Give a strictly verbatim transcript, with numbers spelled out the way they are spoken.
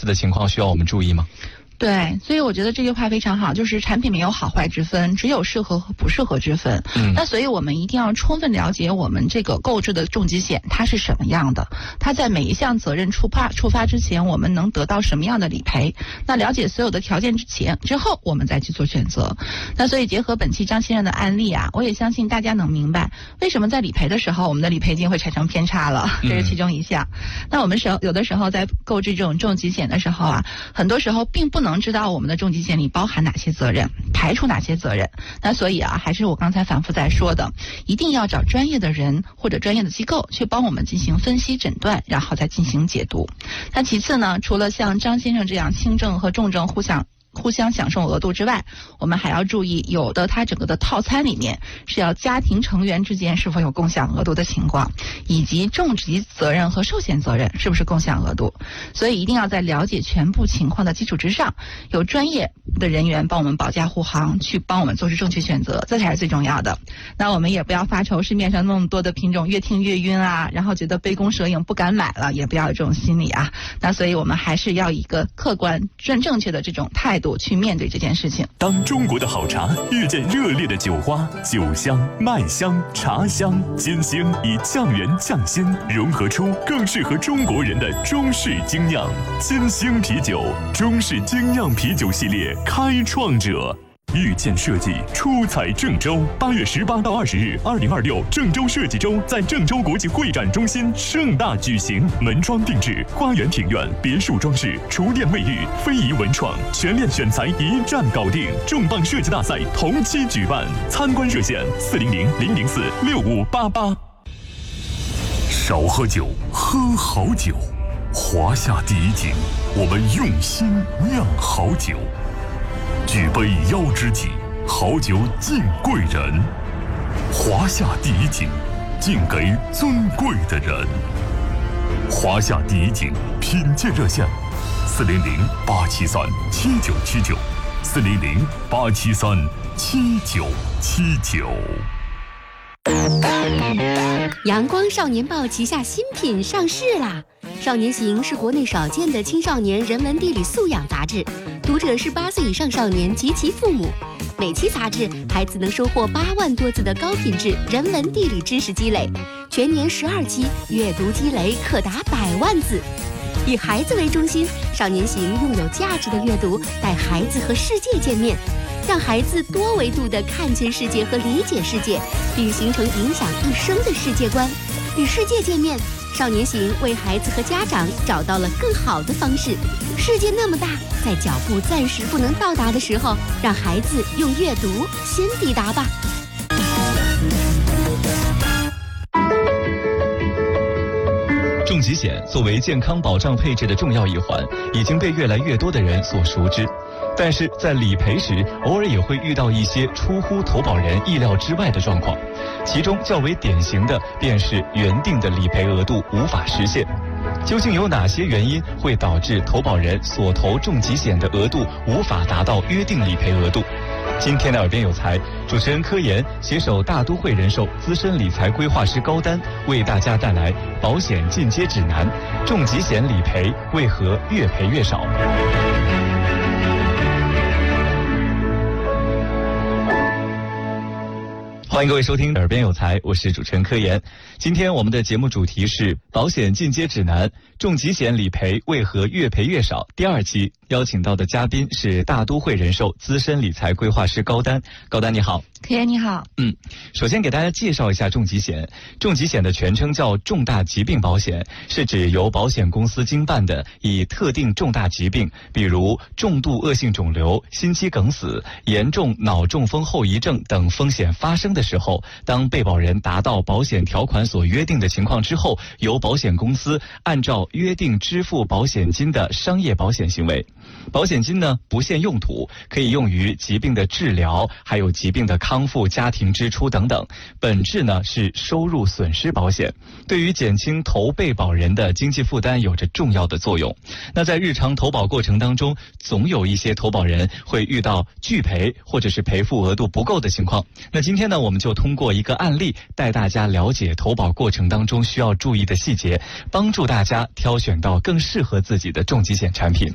似的情况需要我们注意吗？ 对，所以我觉得这句话非常好，就是产品没有好坏之分，只有适合和不适合之分。嗯，那所以我们一定要充分了解我们这个购置的重疾险它是什么样的，它在每一项责任出发出发之前，我们能得到什么样的理赔。那了解所有的条件之前之后，我们再去做选择。那所以结合本期张先生的案例啊，我也相信大家能明白为什么在理赔的时候，我们的理赔金会产生偏差了，这是其中一项。嗯、那我们时候有的时候在购置这种重疾险的时候啊，很多时候并不能能知道我们的重疾险里包含哪些责任，排除哪些责任。那所以啊，还是我刚才反复在说的，一定要找专业的人或者专业的机构去帮我们进行分析诊断，然后再进行解读。那其次呢，除了像张先生这样轻症和重症互相互相享受额度之外，我们还要注意，有的它整个的套餐里面是要家庭成员之间是否有共享额度的情况，以及重疾责任和寿险责任是不是共享额度。所以一定要在了解全部情况的基础之上，有专业的人员帮我们保驾护航，去帮我们做出正确选择，这才是最重要的。那我们也不要发愁市面上那么多的品种越听越晕啊，然后觉得杯弓蛇影不敢买了，也不要有这种心理啊。那所以我们还是要以一个客观正正确的这种态度去面对这件事情。 当中国的好茶遇见热烈的酒花，酒香、麦香、茶香、金星以酱园匠心融合出更适合中国人的中式精酿。金星啤酒，中式精酿啤酒系列开创者。遇见设计出彩郑州，八月十八到二十日，二零二六郑州设计周在郑州国际会展中心盛大举行，门窗定制、花园庭院、别墅装饰、厨电卫浴、非遗文创，全链选材一站搞定。重磅设计大赛同期举办，参观热线四零零零零四六五八八。少喝酒，喝好酒。华夏第一景，我们用心酿好酒。举杯邀知己，好酒敬贵人。华夏第一景，敬给尊贵的人。华夏第一景品鉴热线：四零零八七三七九七九，四零零八七三七九七九。 阳光少年报旗下新品上市啦！少年行是国内少见的青少年人文地理素养杂志，读者是八岁以上少年及其父母。每期杂志，孩子能收获八万多字的高品质人文地理知识积累，全年十二期，阅读积累可达百万字。以孩子为中心，少年行用有价值的阅读带孩子和世界见面，让孩子多维度地看见世界和理解世界，并形成影响一生的世界观。与世界见面，少年行为孩子和家长找到了更好的方式。世界那么大，在脚步暂时不能到达的时候，让孩子用阅读先抵达吧。 重疾险作为健康保障配置的重要一环，已经被越来越多的人所熟知。但是在理赔时，偶尔也会遇到一些出乎投保人意料之外的状况，其中较为典型的便是原定的理赔额度无法实现。究竟有哪些原因会导致投保人所投重疾险的额度无法达到约定理赔额度？今天的耳边有财，主持人柯岩携手大都会人寿资深理财规划师高丹，为大家带来保险进阶指南：重疾险理赔为何越赔越少？欢迎各位收听耳边有财，我是主持人柯岩。今天我们的节目主题是保险进阶指南：重疾险理赔为何越赔越少？第二期邀请到的嘉宾是大都会人寿资深理财规划师高丹。高丹你好。 柯岩你好。 嗯，首先给大家介绍一下重疾险。重疾险的全称叫重大疾病保险，是指由保险公司经办的以特定重大疾病，比如重度恶性肿瘤、心肌梗死、严重脑中风后遗症等风险发生的时候，当被保人达到保险条款所约定的情况之后，由保险公司按照约定支付保险金的商业保险行为。保险金呢不限用途，可以用于疾病的治疗，还有疾病的康复、家庭支出等等。本质呢是收入损失保险，对于减轻投被保人的经济负担有着重要的作用。那在日常投保过程当中，总有一些投保人会遇到拒赔或者是赔付额度不够的情况。那今天呢，我们就通过一个案例带大家了解投保过程当中需要注意的细节，帮助大家挑选到更适合自己的重疾险产品。